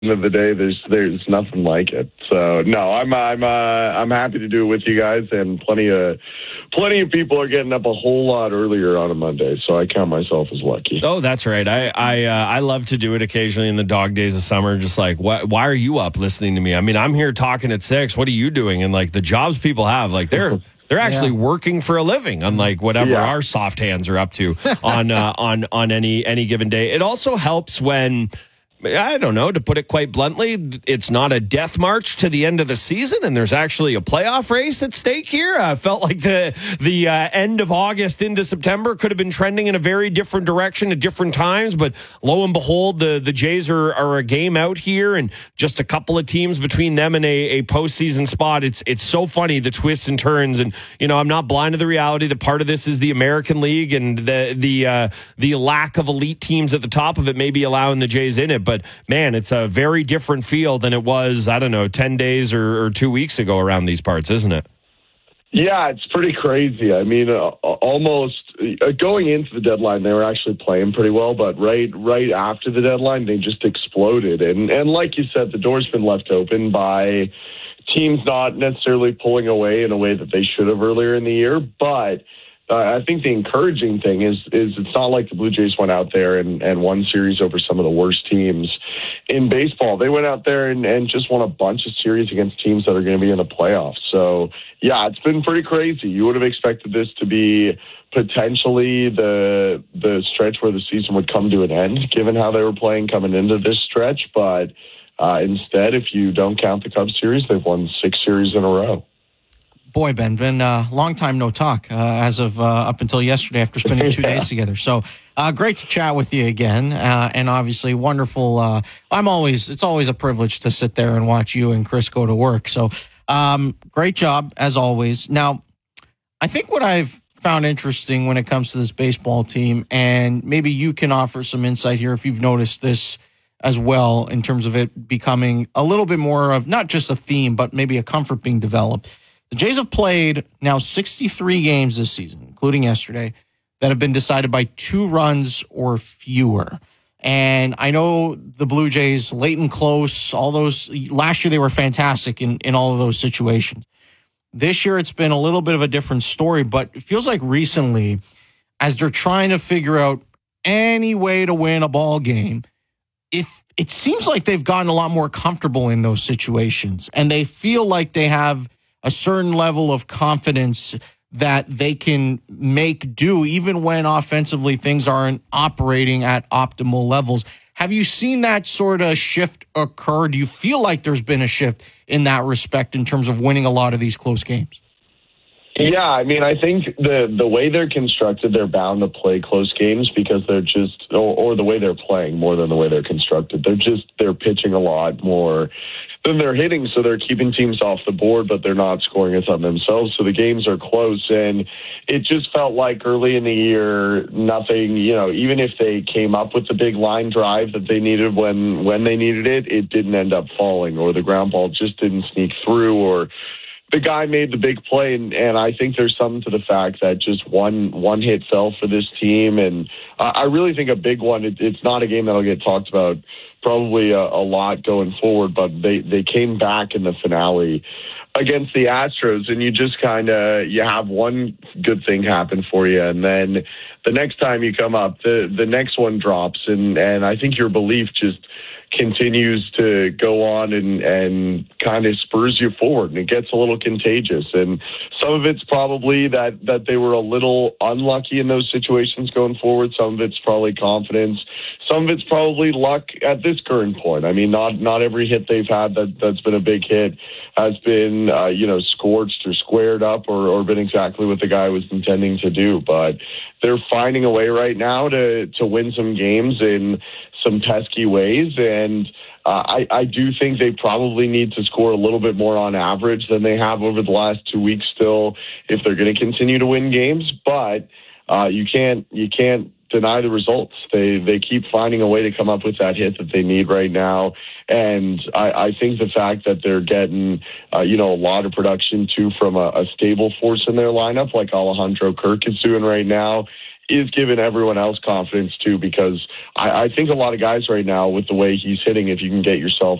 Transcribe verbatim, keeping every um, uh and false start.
end of the day, there's there's nothing like it. So no, I'm I'm uh, I'm happy to do it with you guys, and plenty of plenty of people are getting up a whole lot earlier on a Monday, so I count myself as lucky. Oh, that's right. I I uh, I love to do it occasionally in the dog days of summer. Just like, why why are you up listening to me? I mean, I'm here talking at six. What are you doing? And like the jobs people have, like they're. They're actually yeah. working for a living, unlike whatever yeah. our soft hands are up to on uh, on on any any given day. It also helps when, I don't know, to put it quite bluntly, it's not a death march to the end of the season, and there's actually a playoff race at stake here. I felt like the the uh, end of August into September could have been trending in a very different direction at different times, but lo and behold, the, the Jays are, are a game out here, and just a couple of teams between them and a, a postseason spot. It's it's so funny, the twists and turns, and you know, I'm not blind to the reality that part of this is the American League and the the uh, the lack of elite teams at the top of it maybe allowing the Jays in it. But But, man, it's a very different feel than it was, I don't know, ten days or, or two weeks ago around these parts, isn't it? Yeah, it's pretty crazy. I mean, uh, almost uh, going into the deadline, they were actually playing pretty well, but right right after the deadline, they just exploded. And, and like you said, the door's been left open by teams not necessarily pulling away in a way that they should have earlier in the year, but Uh, I think the encouraging thing is is it's not like the Blue Jays went out there and, and won series over some of the worst teams in baseball. They went out there and, and just won a bunch of series against teams that are going to be in the playoffs. So, yeah, it's been pretty crazy. You would have expected this to be potentially the the stretch where the season would come to an end, given how they were playing coming into this stretch. But uh, instead, if you don't count the Cubs series, they've won six series in a row. Boy, Ben, been a long time no talk uh, as of uh, up until yesterday after spending two yeah. days together. So uh, great to chat with you again. Uh, and obviously wonderful. Uh, I'm always, it's always a privilege to sit there and watch you and Chris go to work. So um, great job as always. Now, I think what I've found interesting when it comes to this baseball team, and maybe you can offer some insight here if you've noticed this as well in terms of it becoming a little bit more of not just a theme, but maybe a comfort being developed. The Jays have played now sixty-three games this season, including yesterday, that have been decided by two runs or fewer. And I know the Blue Jays, late and close, all those, last year they were fantastic in, in all of those situations. This year it's been a little bit of a different story, but it feels like recently, as they're trying to figure out any way to win a ball game, if it seems like they've gotten a lot more comfortable in those situations, and they feel like they have a certain level of confidence that they can make do even when offensively things aren't operating at optimal levels. Have you seen that sort of shift occur? Do you feel like there's been a shift in that respect in terms of winning a lot of these close games? Yeah, I mean, I think the the way they're constructed, they're bound to play close games because they're just, or, or the way they're playing more than the way they're constructed. They're just, they're pitching a lot more than they're hitting, so they're keeping teams off the board, but they're not scoring a ton themselves, so the games are close. And it just felt like early in the year, nothing, you know, even if they came up with the big line drive that they needed when, when they needed it, it didn't end up falling, or the ground ball just didn't sneak through, or the guy made the big play. And, and I think there's something to the fact that just one one hit fell for this team. And I, I really think a big one, it, it's not a game that'll get talked about probably a, a lot going forward, but they, they came back in the finale against the Astros, and you just kind of, you have one good thing happen for you, and then the next time you come up, the, the next one drops, and, and I think your belief just continues to go on and, and kind of spurs you forward, and it gets a little contagious. And some of it's probably that, that they were a little unlucky in those situations going forward. Some of it's probably confidence. Some of it's probably luck at this current point. I mean, not not every hit they've had that, that's been a big hit has been, uh, you know, scorched or squared up or, or been exactly what the guy was intending to do. But they're finding a way right now to, to win some games in some pesky ways. And uh, I, I do think they probably need to score a little bit more on average than they have over the last two weeks still if they're going to continue to win games. But uh, you can't you can't deny the results. They they keep finding a way to come up with that hit that they need right now. And I, I think the fact that they're getting, uh, you know, a lot of production too from a, a stable force in their lineup like Alejandro Kirk is doing right now, is giving everyone else confidence too, because I, I think a lot of guys right now with the way he's hitting, if you can get yourself